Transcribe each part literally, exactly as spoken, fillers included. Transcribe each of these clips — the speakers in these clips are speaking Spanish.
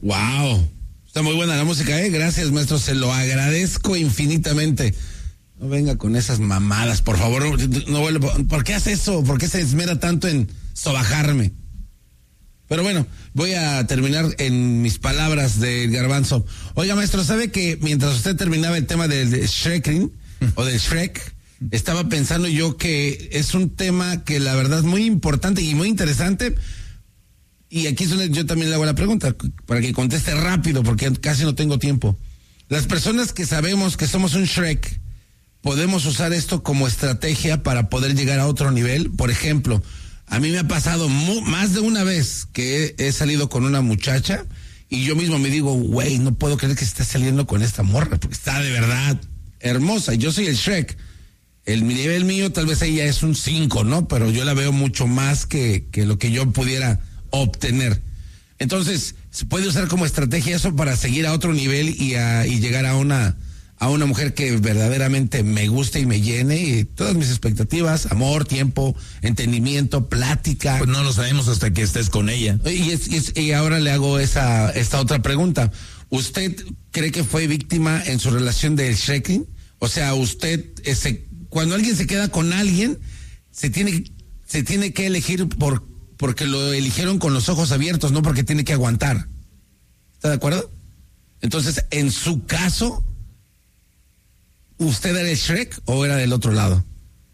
Wow. Está muy buena la música, ¿eh? Gracias, maestro. Se lo agradezco infinitamente. No venga con esas mamadas, por favor. No vuelva. ¿Por qué hace eso? ¿Por qué se esmera tanto en sobajarme? Pero bueno, voy a terminar en mis palabras del Garbanzo. Oiga, maestro, ¿sabe que mientras usted terminaba el tema del Shreking o del Shrek, estaba pensando yo que es un tema que la verdad es muy importante y muy interesante? Y aquí es donde yo también le hago la pregunta, para que conteste rápido, porque casi no tengo tiempo. Las personas que sabemos que somos un Shrek, ¿podemos usar esto como estrategia para poder llegar a otro nivel? Por ejemplo, a mí me ha pasado mu- más de una vez que he, he salido con una muchacha y yo mismo me digo, güey, no puedo creer que esté saliendo con esta morra, porque está de verdad hermosa. Yo soy el Shrek. El nivel mío tal vez ella es un cinco, ¿no? Pero yo la veo mucho más que, que lo que yo pudiera obtener. Entonces, se puede usar como estrategia eso para seguir a otro nivel y, a, y llegar a una a una mujer que verdaderamente me guste y me llene, y todas mis expectativas, amor, tiempo, entendimiento, plática. Pues no lo sabemos hasta que estés con ella. Y, es, y, es, y ahora le hago esa esta otra pregunta. ¿Usted cree que fue víctima en su relación del Shreking? O sea, usted, ese, cuando alguien se queda con alguien, se tiene, se tiene que elegir por porque lo eligieron con los ojos abiertos, no porque tiene que aguantar. ¿Está de acuerdo? Entonces, en su caso, ¿usted era el Shrek o era del otro lado?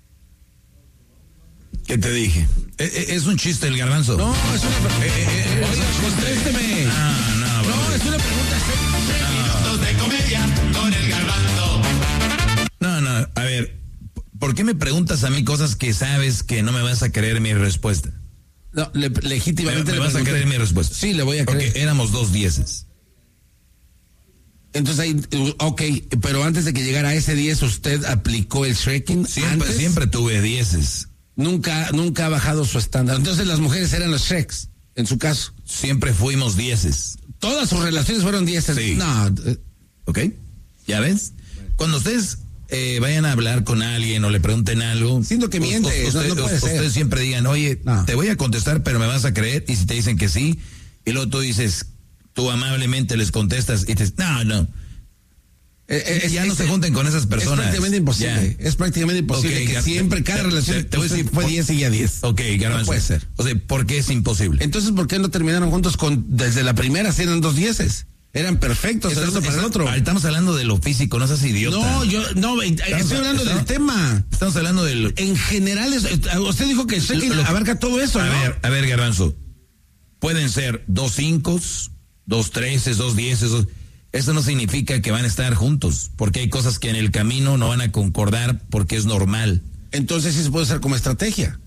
¿Qué te dije? ¿Es, es un chiste el Garbanzo? No, es una... Eh, eh, eh, oiga, contésteme. Ah, no, no, es una pregunta seria. Minutos de comedia con el Garbanzo. No, no, a ver, ¿por qué me preguntas a mí cosas que sabes que no me vas a creer mi respuesta? No, le, legítimamente... ¿Me, me le vas a creer mi respuesta? Sí, le voy a creer. Porque éramos dos dieces. Entonces ahí, ok, pero antes de que llegara a ese diez, ¿usted aplicó el Shreking? Siempre, ¿Antes? siempre tuve dieces. Nunca, nunca ha bajado su estándar. Entonces las mujeres eran los Shreks, en su caso. Siempre fuimos dieces. Todas sus relaciones fueron dieces. Sí. No. eh, ¿Ok? ¿Ya ves? Cuando ustedes eh, vayan a hablar con alguien o le pregunten algo... Siento que mientes, us- no- usted- no puede us- ser. Ustedes siempre digan, oye, No. te voy a contestar, pero me vas a creer. Y si te dicen que sí, y luego tú dices, tú amablemente les contestas y dices, no, no. eh, es- ya no es- se junten con esas personas. Es prácticamente imposible. Ya. Es prácticamente imposible Ok, que Gar- siempre, te- cada te- relación te- te voy a usted decir fue por- diez y ya diez. Ok, Garbanzo. No puede ser. O sea, ¿por qué es imposible? Entonces, ¿por qué no terminaron juntos con desde la primera? Si eran dos dieces. Eran perfectos, el Estás- uno para el estás- otro. ah, Estamos hablando de lo físico, no seas idiota. No, yo, no, eh, estoy hablando del tema. Estamos hablando del... En general, es- usted dijo que el Shreking Lo- abarca todo eso, A ¿no? ver, a ver, Garbanzo. Pueden ser dos cinco, dos treces, dos dieces. Dos... Eso no significa que van a estar juntos, porque hay cosas que en el camino no van a concordar porque es normal. Entonces sí se puede usar como estrategia.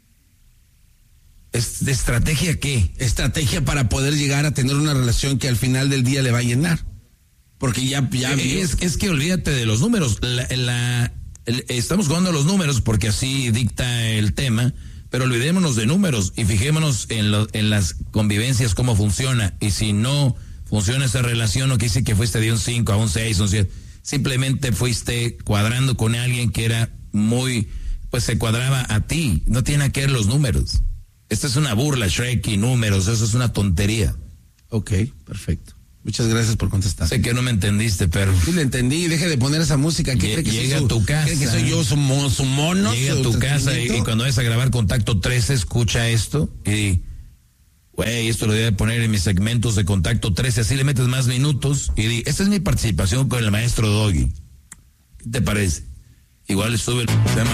¿Es de estrategia qué? Estrategia para poder llegar a tener una relación que al final del día le va a llenar. Porque ya, ya Eh, es, es que olvídate de los números. La, la- el- estamos jugando a los números porque así dicta el tema, pero olvidémonos de números y fijémonos en, lo- en las convivencias, cómo funciona. Y si no funciona esa relación, no quiere decir que fuiste de un cinco a un seis, un siete. Simplemente fuiste cuadrando con alguien que era muy, pues se cuadraba a ti. No tiene nada que ver los números. Esta es una burla, Shrek y números, eso es una tontería. Ok, perfecto. Muchas gracias por contestar. Sé que no me entendiste, pero... Sí, le entendí. Deje de poner esa música. ¿Qué Lle- cree que llega soy a su- tu casa. ¿Cree que soy yo su, mo- su mono? Llega a su tu casa y, entretenimiento? y cuando vayas a grabar Contacto trece, escucha esto y, güey, esto lo voy a poner en mis segmentos de Contacto trece, así le metes más minutos y di, esta es mi participación con el maestro Doggy. ¿Qué te parece? Igual sube el tema.